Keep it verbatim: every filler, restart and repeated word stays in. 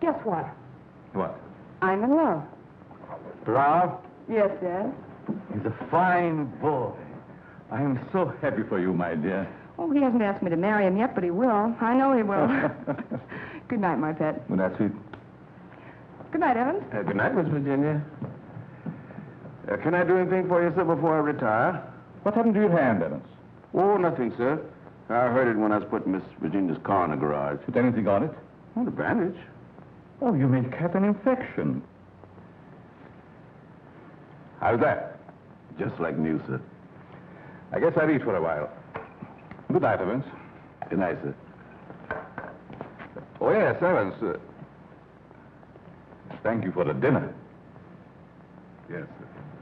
Guess what? What? I'm in love. Ralph? Yes, Dad. He's a fine boy. I am so happy for you, my dear. Oh, he hasn't asked me to marry him yet, but he will. I know he will. Good night, my pet. Well, that's sweet. Good night, Evans. Uh, good night, Miss Virginia. Uh, can I do anything for you, sir, before I retire? What happened to your hand, Evans? Oh, nothing, sir. I heard it when I was putting Miss Virginia's car in the garage. Put anything on it? Oh, the bandage. Oh, you may have an infection. How's that? Just like new, sir. I guess I'll eat for a while. Good night, Evans. Good night, sir. Oh, yes, Evans. Uh, thank you for the dinner. Yes, sir.